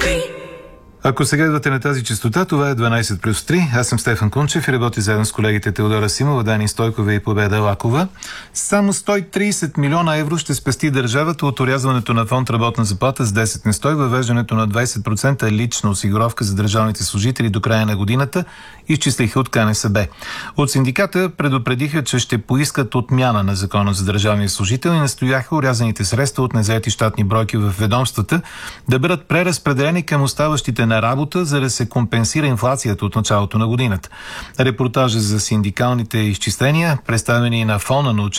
Ако сега идвате на тази честота, това е 12+3. Аз съм Стефан Кунчев и работя заедно с колегите Теодора Симова, Дани Стойкова и Победа Лакова. Само 130 милиона евро ще спести държавата от орязването на фонд работна заплата с 10 на 100 и въвеждането на 20% лична осигуровка за държавните служители до края на годината, изчислиха от КНСБ. От синдиката предупредиха, че ще поискат отмяна на закона за държавния служител и настояха орязаните средства от незаети щатни бройки в ведомствата да бъдат преразпределени към оставащите на работа, за да се компенсира инфлацията от началото на годината. Репортажа за синдикалните изчисления, представени на фона на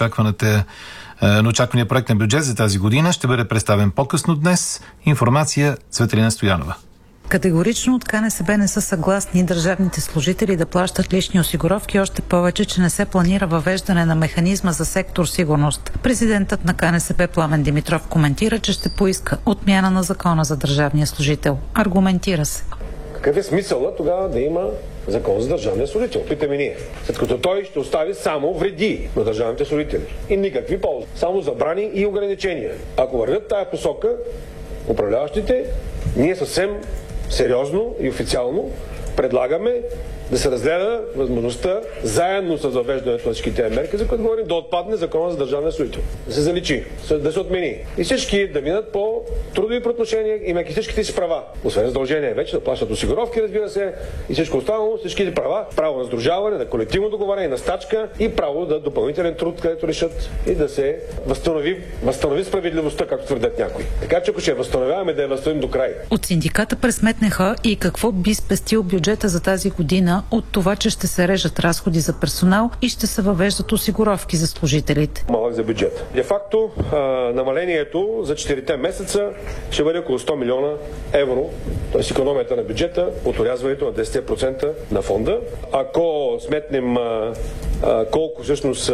очаквания проект на бюджет за тази година, ще бъде представен по-късно днес. Информация Цветелина Стоянова. Категорично от КНСБ не са съгласни държавните служители да плащат лични осигуровки, още повече, че не се планира въвеждане на механизма за сектор сигурност. Президентът на КНСБ Пламен Димитров коментира, че ще поиска отмяна на закона за държавния служител. Аргументира се. Какъв е смисълът тогава да има закон за държавния служител? Питаме ние. След като той ще остави само вреди на държавните служители и никакви ползи. Само забрани и ограничения. Ако вървят тая посока, управляващите, ние съвсем сериозно и официално предлагаме да се разгледа възможността, заедно с въвеждането на всички тези мерки, за които говорим, да отпадне закона за държавния служител. Да се заличи, да се отмени. И всички да минат по трудови правоотношения, имайки всичките си права. Освен задължение вече да плащат осигуровки, разбира се, и всичко останало, всичките права. Право на сдружаване, на колективно договаряне, на стачка и право да допълнителен труд, където решат и да се възстанови справедливостта, както твърдят някои. Така че ако ще възстановяваме, да я възстановим до край. От синдиката пресметнаха и какво би спестил бюджета за тази година от това, че ще се режат разходи за персонал и ще се въвеждат осигуровки за служителите. Малък за бюджет. Де факто намалението за 4 месеца ще бъде около 100 милиона евро, т.е. икономията на бюджета от орязването на 10% на фонда. Ако сметнем колко всъщност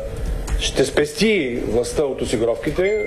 ще спести властта от осигуровките,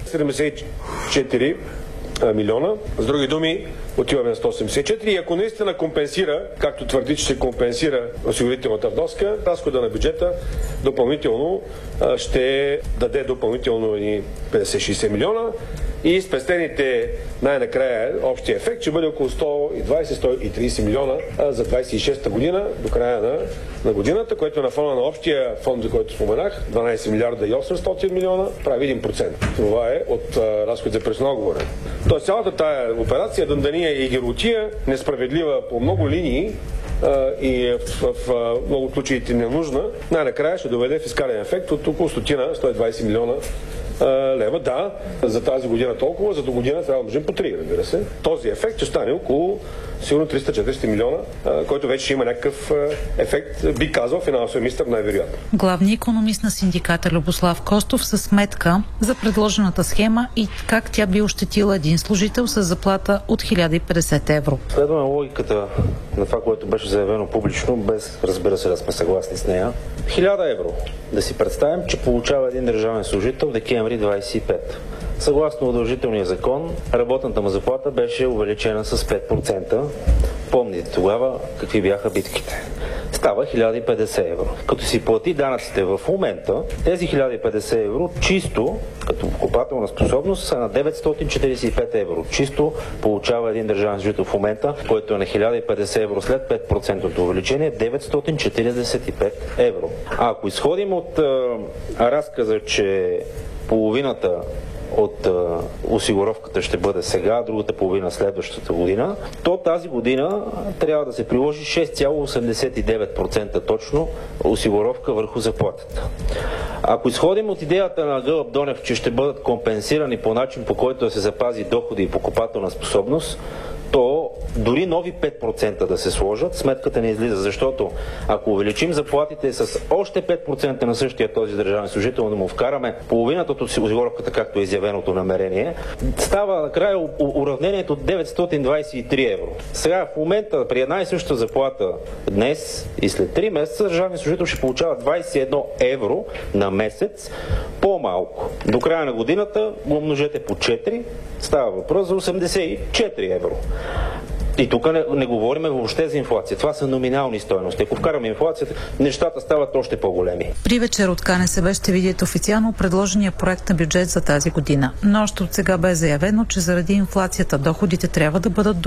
74 милиона. С други думи, отиваме на 184 и ако наистина компенсира, както твърди, че ще компенсира осигурителната вноска, разхода на бюджета допълнително ще даде допълнително 50-60 милиона и спестените най-накрая общия ефект ще бъде около 120-130 милиона за 26-та година до края на годината, което на фона на общия фонд, за който споменах, 12 милиарда и 800 милиона, прави 1%. Това е от разход за персонал говоря. Тоест цялата тая операция, дъндания и геротия, несправедлива по много линии и в много случаите ненужна, най-накрая ще доведе фискален ефект от около 120 милиона лева. Да, за тази година толкова, за до година трябва да можем по 3, разбира се. Този ефект ще стане около сигурно 300-400 милиона, който вече ще има някакъв ефект, би казал финансовия министър най-вероятно. Главният икономист на синдиката Любослав Костов със сметка за предложената схема и как тя би ощетила един служител с заплата от 1050 евро. Следваме логиката на това, което беше заявено публично, без, разбира се, да сме съгласни с нея. 1000 евро. Да си представим, че получава един държавен служител в декември 25. Съгласно удължителния закон, работната му заплата беше увеличена с 5%. Помните тогава какви бяха битките. Става 1050 евро. Като си плати данъците в момента, тези 1050 евро чисто, като покупателна способност, са на 945 евро. Чисто получава един държавен служител в момента, който е на 1050 евро след 5% увеличение, 945 евро. А ако изходим от разказа, че половината от осигуровката ще бъде сега, другата половина следващата година, то тази година трябва да се приложи 6,89% точно осигуровка върху заплатата. Ако изходим от идеята на Гълъб Донев, че ще бъдат компенсирани по начин, по който да се запази доходи и покупателна способност, то дори нови 5% да се сложат, сметката не излиза, защото ако увеличим заплатите с още 5% на същия този държавен служител, да му вкараме половината от осигуровката, както е изявеното намерение, става накрая уравнението 923 евро. Сега в момента при една и съща заплата днес и след 3 месеца държавният служител ще получава 21 евро на месец по-малко. До края на годината го умножете по 4, става въпрос за 84 евро. И тук не говорим въобще за инфлация. Това са номинални стойности. Ако вкараме инфлацията, нещата стават още по-големи. При вечер от КНСБ ще видите официално предложения проект на бюджет за тази година. Но още от сега бе заявено, че заради инфлацията доходите трябва да бъдат